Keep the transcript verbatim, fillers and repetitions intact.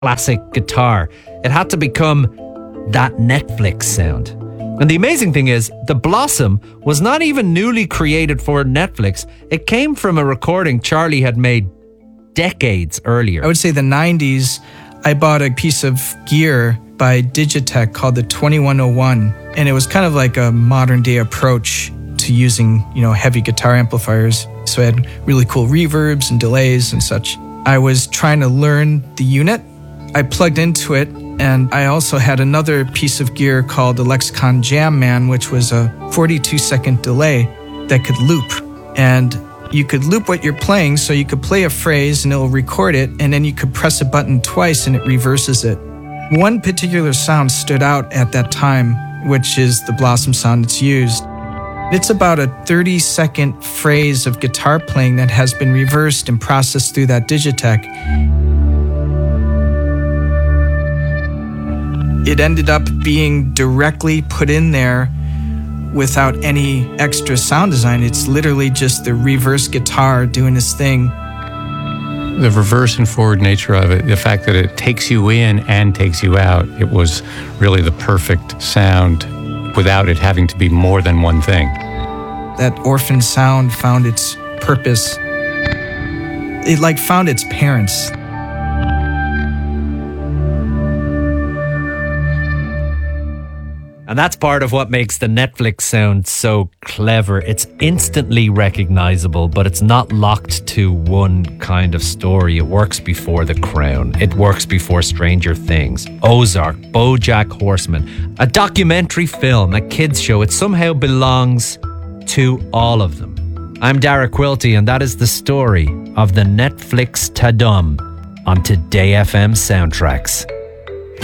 classic guitar. It had to become that Netflix sound. And the amazing thing is, The Blossom was not even newly created for Netflix. It came from a recording Charlie had made decades earlier. I would say the nineties, I bought a piece of gear by Digitech called the twenty-one oh one. And it was kind of like a modern day approach to using, you know, heavy guitar amplifiers. So it had really cool reverbs and delays and such. I was trying to learn the unit. I plugged into it, and I also had another piece of gear called the Lexicon Jam Man, which was a forty-two second delay that could loop. And you could loop what you're playing, so you could play a phrase and it'll record it, and then you could press a button twice and it reverses it. One particular sound stood out at that time, which is the Blossom sound that's used. It's about a thirty second phrase of guitar playing that has been reversed and processed through that Digitech. It ended up being directly put in there without any extra sound design. It's literally just the reverse guitar doing its thing. The reverse and forward nature of it, the fact that it takes you in and takes you out, it was really the perfect sound without it having to be more than one thing. That orphan sound found its purpose. It like found its parents. And that's part of what makes the Netflix sound so clever. It's instantly recognizable, but it's not locked to one kind of story. It works before The Crown. It works before Stranger Things, Ozark, BoJack Horseman, a documentary film, a kids show. It somehow belongs to all of them. I'm Dara Quilty, and that is the story of the Netflix Tadum on Today F M Soundtracks.